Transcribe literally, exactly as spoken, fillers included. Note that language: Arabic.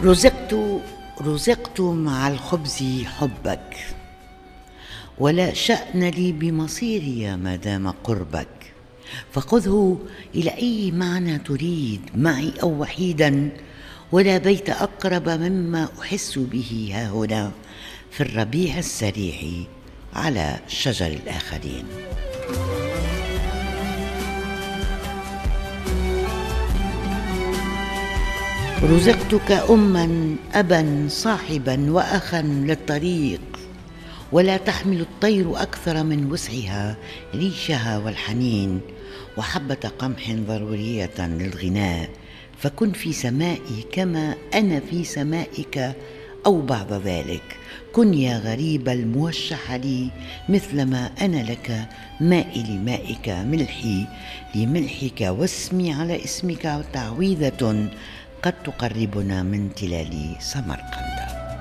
رزقت رزقت مع الخبز حبك، ولا شأن لي بمصيري ما دام قربك، فخذه إلى أي معنى تريد معي أو وحيدا، ولا بيت أقرب مما أحس به هاهنا في الربيع السريع على شجر الآخرين. رزقتك أما أبا صاحبا وأخا للطريق، ولا تحمل الطير أكثر من وسعها ريشها والحنين، وحبة قمح ضرورية للغناء، فكن في سمائي كما أنا في سمائك أو بعض ذلك. كن يا غريب الموشح لي مثلما أنا لك، مائي لمائك ملحي لملحك، واسمي على اسمك تعويذة قد تقربنا من تلال سمرقند.